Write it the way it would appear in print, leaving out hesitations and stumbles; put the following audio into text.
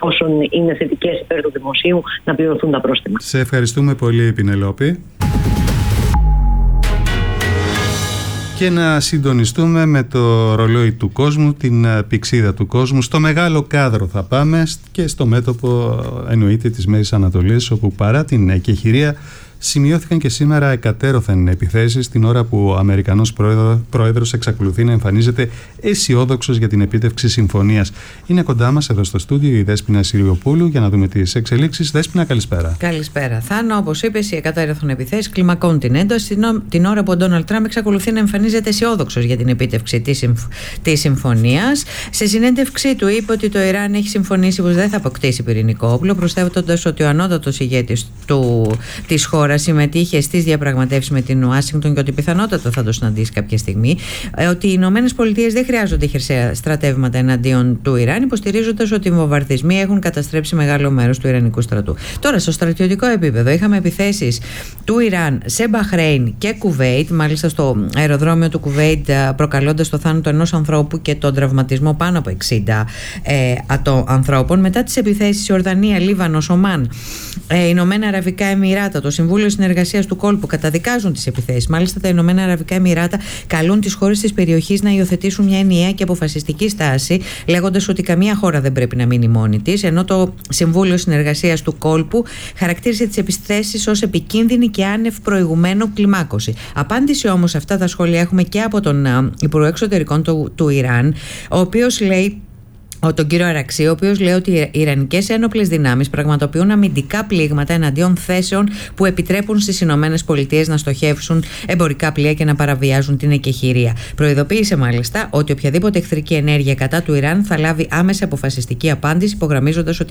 εφόσον είναι θετικές υπέρ του δημοσίου, να πληρωθούν τα πρόστιμα. Σε ευχαριστούμε πολύ, Πινελόπη. Και να συντονιστούμε με το ρολόι του κόσμου, την πηξίδα του κόσμου. Στο μεγάλο κάδρο θα πάμε και στο μέτωπο, εννοείται, της Μέσης Ανατολής, όπου παρά την εκεχηρία σημειώθηκαν και σήμερα εκατέρωθεν επιθέσεις, την ώρα που ο Αμερικανός πρόεδρος εξακολουθεί να εμφανίζεται αισιόδοξος για την επίτευξη συμφωνίας. Είναι κοντά μας εδώ στο στούντιο η Δέσποινα Συριοπούλου για να δούμε τις εξελίξεις. Δέσποινα, καλησπέρα. Καλησπέρα. Θάνο, όπως είπες, οι εκατέρωθεν επιθέσεις κλιμακώνουν την ένταση την ώρα που ο Ντόναλντ Τραμπ εξακολουθεί να εμφανίζεται αισιόδοξος για την επίτευξη της συμφωνίας. Σε συνέντευξή του είπε ότι το Ιράν έχει συμφωνήσει πως δεν θα αποκτήσει πυρηνικό όπλο, προσθέτοντας ότι ο ανώτατος ηγέτης της χώρας συμμετείχε στις διαπραγματεύσεις με την Ουάσιγκτον και ότι πιθανότατα θα το συναντήσει κάποια στιγμή, ότι οι Ηνωμένες Πολιτείες δεν χρειάζονται χερσαία στρατεύματα εναντίον του Ιράν, υποστηρίζοντας ότι οι βομβαρδισμοί έχουν καταστρέψει μεγάλο μέρος του Ιρανικού στρατού. Τώρα, στο στρατιωτικό επίπεδο, είχαμε επιθέσεις του Ιράν σε Μπαχρέιν και Κουβέιτ, μάλιστα στο αεροδρόμιο του Κουβέιτ, προκαλώντας το θάνατο ενός ανθρώπου και τον τραυματισμό πάνω από 60 ανθρώπων. Μετά τις επιθέσεις Ιορδανία, Λίβανος, Ομάν, Ηνωμένα Αραβικά Εμιράτα, το Συμβούλιο Συνεργασίας του Κόλπου καταδικάζουν τις επιθέσεις. Μάλιστα, τα Ηνωμένα Αραβικά Εμιράτα καλούν τις χώρες της περιοχής να υιοθετήσουν μια ενιαία και αποφασιστική στάση, λέγοντας ότι καμία χώρα δεν πρέπει να μείνει μόνη της, ενώ το Συμβούλιο Συνεργασίας του Κόλπου χαρακτήρισε τις επιθέσεις ως επικίνδυνη και άνευ προηγουμένου κλιμάκωση. Απάντηση όμως σε αυτά τα σχόλια έχουμε και από τον Υπουργό Εξωτερικών του Ιράν, ο οποίος λέει, τον κύριο Αραξή, ο οποίος λέει ότι οι Ιρανικές ένοπλες δυνάμεις πραγματοποιούν αμυντικά πλήγματα εναντίον θέσεων που επιτρέπουν στις Ηνωμένες Πολιτείες να στοχεύσουν εμπορικά πλοία και να παραβιάζουν την εκεχηρία. Προειδοποίησε μάλιστα ότι οποιαδήποτε εχθρική ενέργεια κατά του Ιράν θα λάβει άμεση αποφασιστική απάντηση, υπογραμμίζοντας ότι